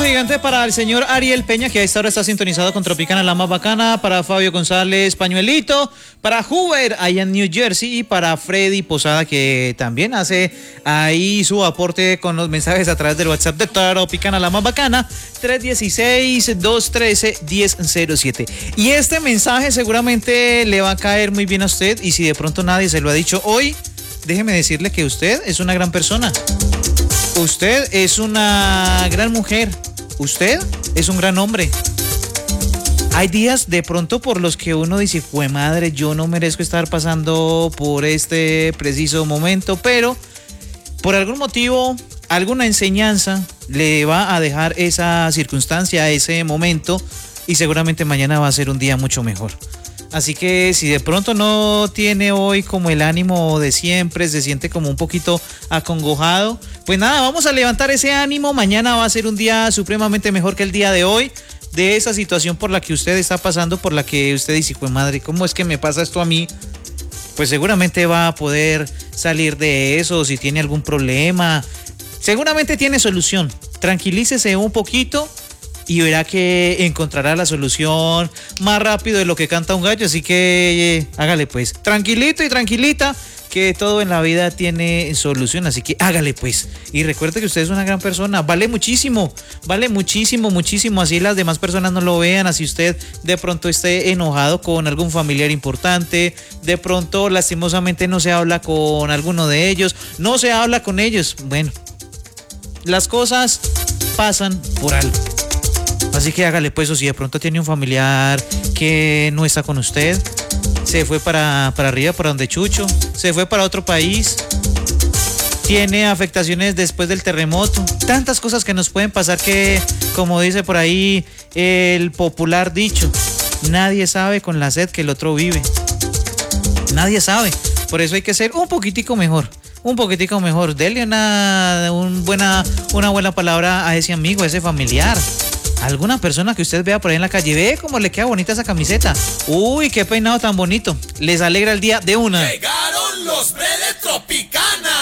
gigante para el señor Ariel Peña, que a esta hora está sintonizado con Tropicana, la más bacana, para Fabio González Pañuelito, para Hoover allá en New Jersey y para Freddy Posada, que también hace ahí su aporte con los mensajes a través del WhatsApp de Tropicana, la más bacana, 316-213-1007. Y este mensaje seguramente le va a caer muy bien a usted, y si de pronto nadie se lo ha dicho hoy, déjeme decirle que usted es una gran persona. Usted es una gran mujer. Usted es un gran hombre. Hay días de pronto por los que uno dice, ¡jue madre! Yo no merezco estar pasando por este preciso momento, pero por algún motivo, alguna enseñanza le va a dejar esa circunstancia, ese momento, y seguramente mañana va a ser un día mucho mejor. Así que si de pronto no tiene hoy como el ánimo de siempre, se siente como un poquito acongojado, pues nada, vamos a levantar ese ánimo. Mañana va a ser un día supremamente mejor que el día de hoy. De esa situación por la que usted está pasando, por la que usted dice, pues madre, ¿cómo es que me pasa esto a mí? Pues seguramente va a poder salir de eso. Si tiene algún problema, seguramente tiene solución. Tranquilícese un poquito y verá que encontrará la solución más rápido de lo que canta un gallo. Así que hágale pues, tranquilito y tranquilita, que todo en la vida tiene solución. Así que hágale pues, y recuerde que usted es una gran persona. Vale muchísimo, muchísimo. Así las demás personas no lo vean. Así usted de pronto esté enojado con algún familiar importante, de pronto lastimosamente no se habla con alguno de ellos, no se habla con ellos. Bueno, las cosas pasan por algo. Así que hágale pues, o si de pronto tiene un familiar que no está con usted, se fue para arriba, para donde Chucho, se fue para otro país, tiene afectaciones después del terremoto, tantas cosas que nos pueden pasar que, como dice por ahí el popular dicho, nadie sabe con la sed que el otro vive. Nadie sabe, por eso hay que ser un poquitico mejor. Dele una buena palabra a ese amigo, a ese familiar. Alguna persona que usted vea por ahí en la calle, ve cómo le queda bonita esa camiseta. Uy, qué peinado tan bonito. Les alegra el día de una. Llegaron los Breves Tropicana.